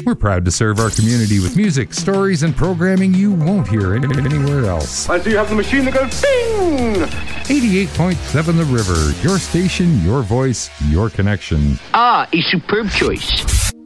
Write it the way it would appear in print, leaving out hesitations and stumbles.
We're proud to serve our community with music, stories, and programming you won't hear anywhere else. I see you have the machine that goes bing! 88.7 The River, your station, your voice, your connection. Ah, a superb choice.